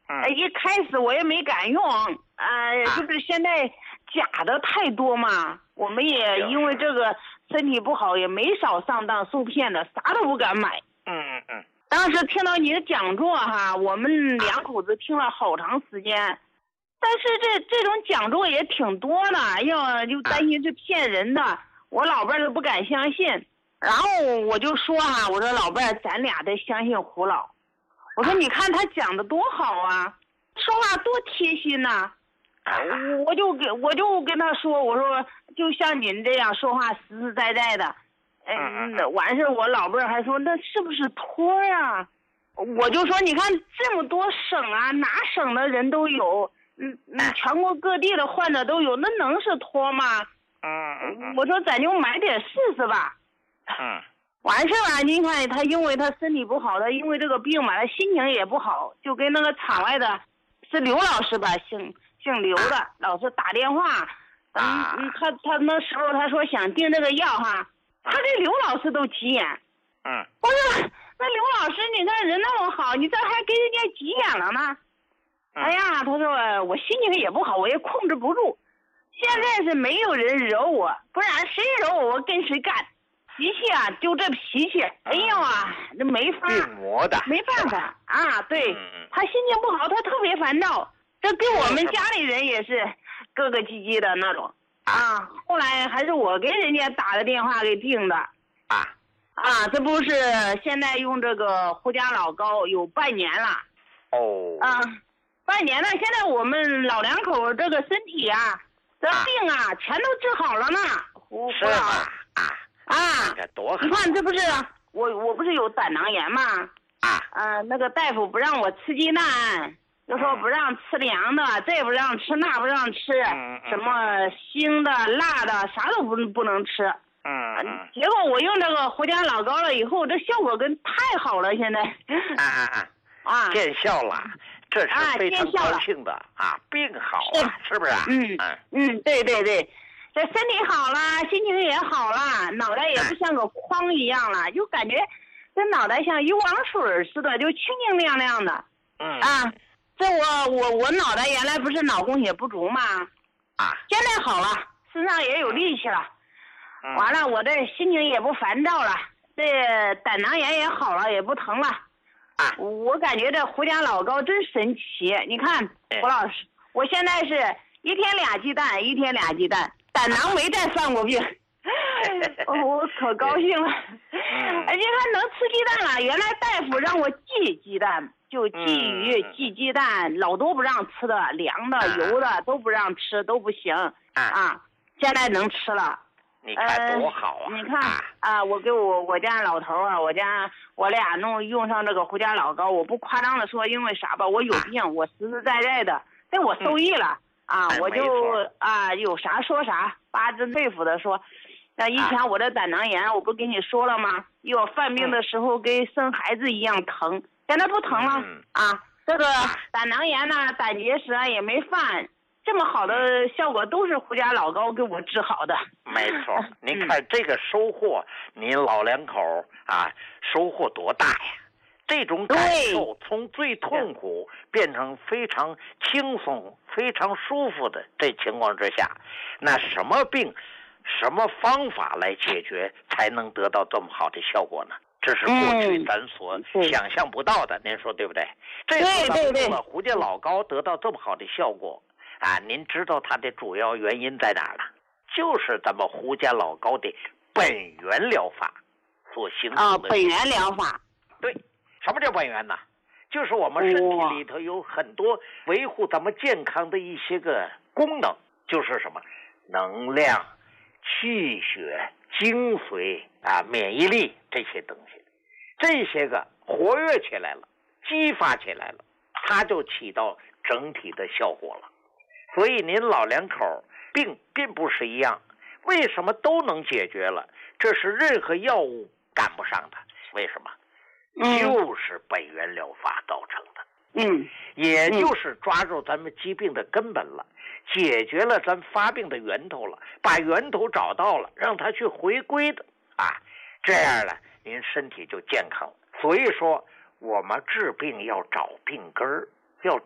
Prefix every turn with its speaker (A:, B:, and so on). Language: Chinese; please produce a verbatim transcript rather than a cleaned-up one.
A: 呃，一开始我也没敢用，呃，就是现在假的太多嘛，我们也因为这个身体不好，也没少上当受骗的，啥都不敢买。
B: 嗯嗯嗯。
A: 当时听到你的讲座哈，我们两口子听了好长时间，但是这这种讲座也挺多的，要就担心是骗人的，我老伴儿都不敢相信。然后我就说哈，我说老伴儿，咱俩得相信胡老。我说你看他讲的多好啊，说话多贴心呐、啊。我就给我就跟他说，我说就像您这样说话实实在在的。嗯，完事我老伴儿还说那是不是托呀？我就说你看这么多省啊，哪省的人都有，嗯嗯，全国各地的患者都有，那能是托吗？
B: 嗯，
A: 我说咱就买点试试吧。
B: 嗯，
A: 完事吧，您看他因为他身体不好，他因为这个病嘛，他心情也不好，就跟那个场外的是刘老师吧，姓姓刘的老师打电话，嗯嗯，他他那时候他说想订这个药哈。他这刘老师都急眼，
B: 嗯，
A: 我说那刘老师，你看人那么好，你这还给人家急眼了呢？
B: 嗯、
A: 哎呀，他说我心情也不好，我也控制不住。现在是没有人惹我，不然谁惹我，我跟谁干。脾气啊，就这脾气，哎呦啊，那没法，
B: 病魔的，
A: 没办法啊。对、
B: 嗯，
A: 他心情不好，他特别烦躁，这跟我们家里人也是咯咯唧唧的那种。啊，后来还是我给人家打的电话给订的，
B: 啊
A: 啊，这不是现在用这个胡家老膏有半年了，
B: 哦，
A: 啊，半年了，现在我们老两口这个身体啊，这病啊，全都治好了呢，胡
B: 是吗？啊
A: 啊，
B: 这多好！
A: 你看这不是我我不是有胆囊炎吗？
B: 啊，
A: 呃，那个大夫不让我吃鸡蛋。就说不让吃凉的，这不让吃，那不让吃，
B: 嗯嗯、
A: 什么腥的、辣的，啥都不不能吃。
B: 嗯嗯。
A: 结果我用这个胡家老膏了以后，这效果跟太好了，现在。
B: 啊啊啊！
A: 啊，
B: 见效了，这是非常高兴的 啊, 啊，病好了，是不是、啊？
A: 嗯嗯嗯，对对对，这身体好了，心情也好了，脑袋也不像个筐一样了，就感觉这脑袋像游王水似的，就清清亮亮的。
B: 嗯
A: 啊。这我我我脑袋原来不是脑供血不足吗？
B: 啊，
A: 现在好了，身上也有力气了。
B: 嗯、
A: 完了，我这心情也不烦躁了，这胆囊炎也好了，也不疼了。
B: 啊，
A: 我感觉这胡家老膏真神奇。你看，胡老师，我现在是一天俩鸡蛋，一天俩鸡蛋，胆囊没再犯过病。我可高兴了。而且他能吃鸡蛋了，原来大夫让我忌鸡蛋。就鲫鱼、鲫鸡蛋，老多不让吃的，凉的、油的都不让吃，都不行啊。现在能吃了，
B: 你看多好啊！
A: 你看啊，我给我我家老头啊，我家我俩弄用上这个胡家老膏，我不夸张的说，因为啥吧，我有病，我实实在在的，但我受益了啊，我就啊有啥说啥，发自肺腑的说。那以前我这胆囊炎，我不跟你说了吗？我犯病的时候跟生孩子一样疼。现在不疼了、嗯、啊！这个胆囊炎呐、胆结石啊也没犯，这么好的效果都是胡家老膏给我治好的。
B: 没错，您看这个收获，您老两口啊收获多大呀！这种感受从最痛苦变成非常轻松、非常舒服的这情况之下，那什么病、什么方法来解决才能得到这么好的效果呢？这是过去咱所想象不到的，嗯、您说对不对？这次咱们用了胡家老膏得到这么好的效果啊，您知道它的主要原因在哪儿了？就是咱们胡家老膏的本源疗法所形成的。
A: 啊，本源疗法。
B: 对，什么叫本源呢？就是我们身体里头有很多维护咱们健康的一些个功能，就是什么能量、气血、精髓啊、免疫力这些东西，这些个活跃起来了，激发起来了，它就起到整体的效果了。所以您老两口病并不是一样，为什么都能解决了？这是任何药物赶不上的。为什么？
A: 嗯、
B: 就是本源疗法造成的。
A: 嗯，
B: 也就是抓住咱们疾病的根本了，解决了咱发病的源头了，把源头找到了，让它去回归的啊，这样呢，您身体就健康。所以说，我们治病要找病根儿，